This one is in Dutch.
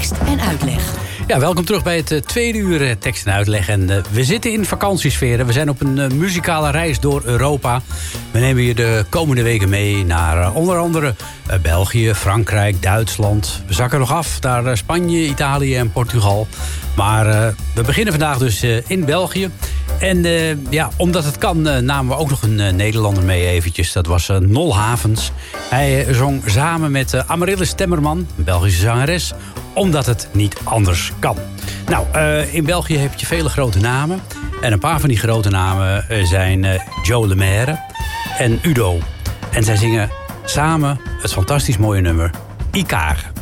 tekst en uitleg. Ja, welkom terug bij het tweede uur tekst en uitleg. En we zitten in vakantiesferen. We zijn op een muzikale reis door Europa. We nemen je de komende weken mee naar onder andere België, Frankrijk, Duitsland. We zakken nog af naar Spanje, Italië en Portugal. Maar we beginnen vandaag dus in België. En omdat het kan namen we ook nog een Nederlander mee eventjes. Dat was Nol Havens. Hij zong samen met Amaryllis Temmerman, een Belgische zangeres, Omdat het niet anders kan. Nou, in België heb je vele grote namen. En een paar van die grote namen zijn Joe Lemaire en Udo. En zij zingen samen het fantastisch mooie nummer Icare.